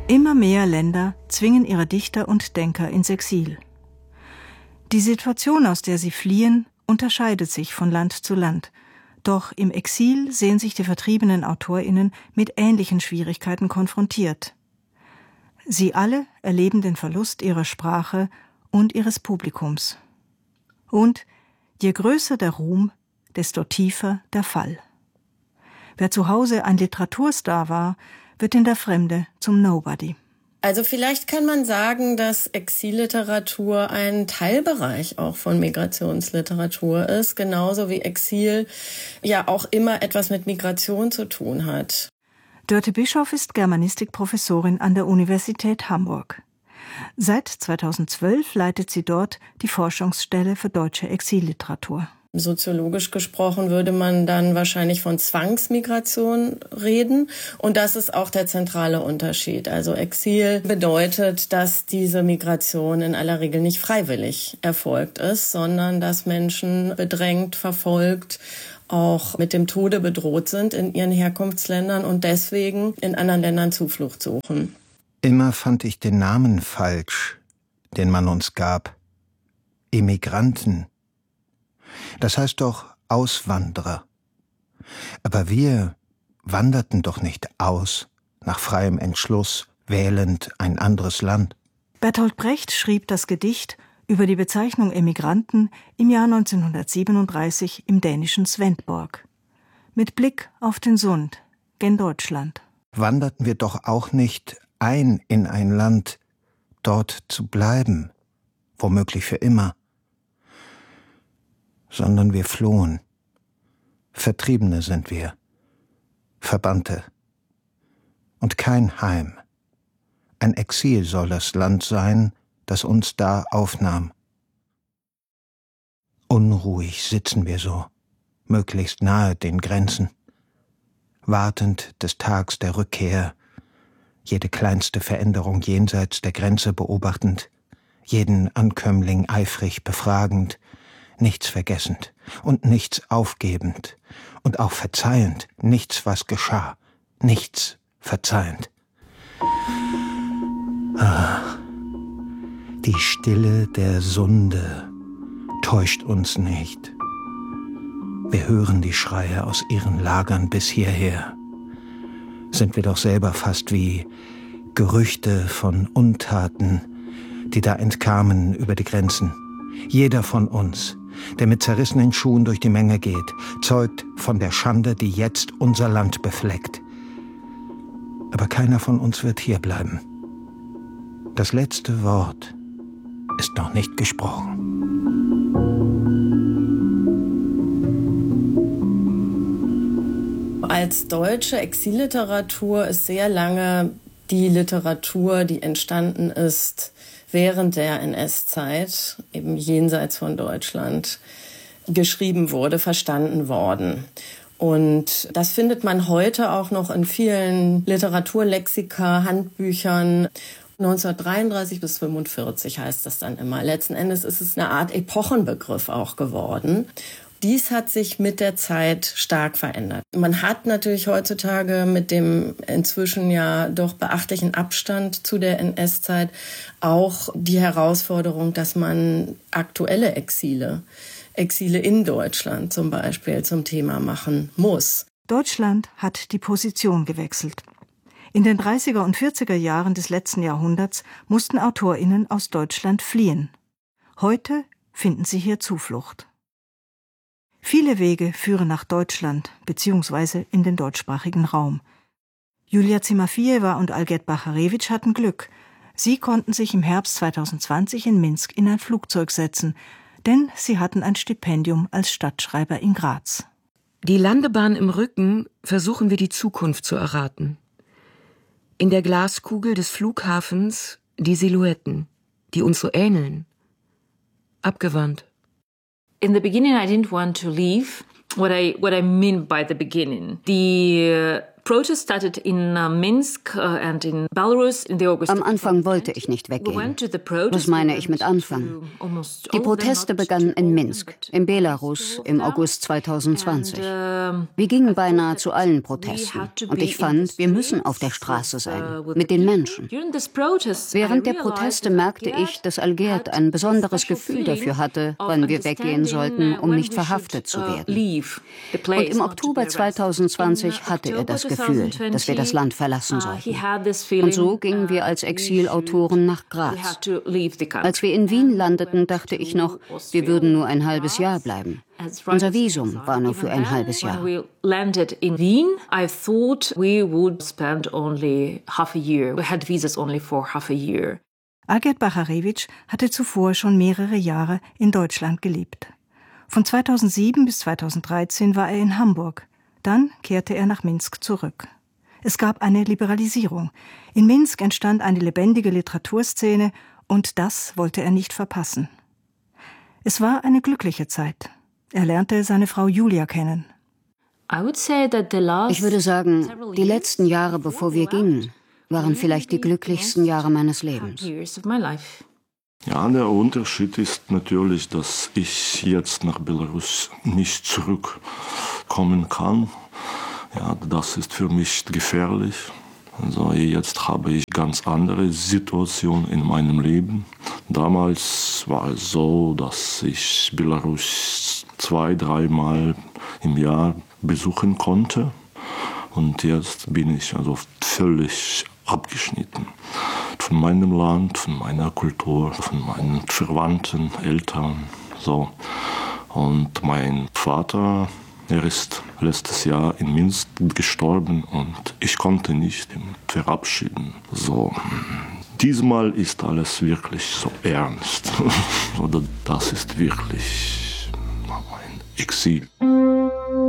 Immer mehr Länder zwingen ihre Dichter und Denker ins Exil. Die Situation, aus der sie fliehen, unterscheidet sich von Land zu Land. Doch im Exil sehen sich die vertriebenen AutorInnen mit ähnlichen Schwierigkeiten konfrontiert. Sie alle erleben den Verlust ihrer Sprache und ihres Publikums. Und je größer der Ruhm, desto tiefer der Fall. Wer zu Hause ein Literaturstar war, wird in der Fremde zum Nobody. Also vielleicht kann man sagen, dass Exilliteratur ein Teilbereich auch von Migrationsliteratur ist, genauso wie Exil ja auch immer etwas mit Migration zu tun hat. Dörte Bischoff ist Germanistikprofessorin an der Universität Hamburg. Seit 2012 leitet sie dort die Forschungsstelle für deutsche Exilliteratur. Soziologisch gesprochen würde man dann wahrscheinlich von Zwangsmigration reden. Und das ist auch der zentrale Unterschied. Also Exil bedeutet, dass diese Migration in aller Regel nicht freiwillig erfolgt ist, sondern dass Menschen bedrängt, verfolgt, auch mit dem Tode bedroht sind in ihren Herkunftsländern und deswegen in anderen Ländern Zuflucht suchen. Immer fand ich den Namen falsch, den man uns gab. Immigranten. Das heißt doch Auswanderer. Aber wir wanderten doch nicht aus, nach freiem Entschluss, wählend ein anderes Land. Bertolt Brecht schrieb das Gedicht über die Bezeichnung Emigranten im Jahr 1937 im dänischen Svendborg. Mit Blick auf den Sund, gen Deutschland. Wanderten wir doch auch nicht ein in ein Land, dort zu bleiben, womöglich für immer, sondern wir flohen. Vertriebene sind wir, Verbannte. Und kein Heim. Ein Exil soll das Land sein, das uns da aufnahm. Unruhig sitzen wir so, möglichst nahe den Grenzen, wartend des Tags der Rückkehr, jede kleinste Veränderung jenseits der Grenze beobachtend, jeden Ankömmling eifrig befragend, nichts vergessend und nichts aufgebend und auch verzeihend, nichts, was geschah, nichts verzeihend. Die Stille der Sunde täuscht uns nicht. Wir hören die Schreie aus ihren Lagern bis hierher. Sind wir doch selber fast wie Gerüchte von Untaten, die da entkamen über die Grenzen. Jeder von uns, der mit zerrissenen Schuhen durch die Menge geht, zeugt von der Schande, die jetzt unser Land befleckt. Aber keiner von uns wird hierbleiben. Das letzte Wort ist noch nicht gesprochen. Als deutsche Exilliteratur ist sehr lange die Literatur, die entstanden ist während der NS-Zeit, eben jenseits von Deutschland, geschrieben wurde, verstanden worden. Und das findet man heute auch noch in vielen Literaturlexika, Handbüchern. 1933 bis 1945 heißt das dann immer. Letzten Endes ist es eine Art Epochenbegriff auch geworden. Dies hat sich mit der Zeit stark verändert. Man hat natürlich heutzutage mit dem inzwischen ja doch beachtlichen Abstand zu der NS-Zeit auch die Herausforderung, dass man aktuelle Exile in Deutschland zum Beispiel zum Thema machen muss. Deutschland hat die Position gewechselt. In den 30er und 40er Jahren des letzten Jahrhunderts mussten AutorInnen aus Deutschland fliehen. Heute finden sie hier Zuflucht. Viele Wege führen nach Deutschland bzw. in den deutschsprachigen Raum. Julia Zimafiejewa und Algerd Bacharewitsch hatten Glück. Sie konnten sich im Herbst 2020 in Minsk in ein Flugzeug setzen, denn sie hatten ein Stipendium als Stadtschreiber in Graz. Die Landebahn im Rücken versuchen wir die Zukunft zu erraten. In der Glaskugel des Flughafens die Silhouetten, die uns so ähneln. Abgewandt. In the beginning, I didn't want to leave. What I mean by the beginning, the Am Anfang wollte ich nicht weggehen. Was meine ich mit Anfang? Die Proteste begannen in Minsk, in Belarus, im August 2020. Wir gingen beinahe zu allen Protesten. Und ich fand, wir müssen auf der Straße sein, mit den Menschen. Während der Proteste merkte ich, dass Algert ein besonderes Gefühl dafür hatte, wann wir weggehen sollten, um nicht verhaftet zu werden. Und im Oktober 2020 hatte er das Gefühl, dass wir das Land verlassen sollten. Und so gingen wir als Exilautoren nach Graz. Als wir in Wien landeten, dachte ich noch, wir würden nur ein halbes Jahr bleiben. Unser Visum war nur für ein halbes Jahr. Algert Bacharewitsch hatte zuvor schon mehrere Jahre in Deutschland gelebt. Von 2007 bis 2013 war er in Hamburg. Dann kehrte er nach Minsk zurück. Es gab eine Liberalisierung. In Minsk entstand eine lebendige Literaturszene und das wollte er nicht verpassen. Es war eine glückliche Zeit. Er lernte seine Frau Julia kennen. Ich würde sagen, die letzten Jahre, bevor wir gingen, waren vielleicht die glücklichsten Jahre meines Lebens. Ja, der Unterschied ist natürlich, dass ich jetzt nach Belarus nicht zurückkommen kann. Ja, das ist für mich gefährlich. Also jetzt habe ich ganz andere Situationen in meinem Leben. Damals war es so, dass ich Belarus 2-3 Mal im Jahr besuchen konnte. Und jetzt bin ich also völlig abgeschnitten von meinem Land, von meiner Kultur, von meinen Verwandten, Eltern. So. Und mein Vater, er ist letztes Jahr in Minsk gestorben und ich konnte nicht ihn verabschieden. So. Diesmal ist alles wirklich so ernst. Oder das ist wirklich ein Exil.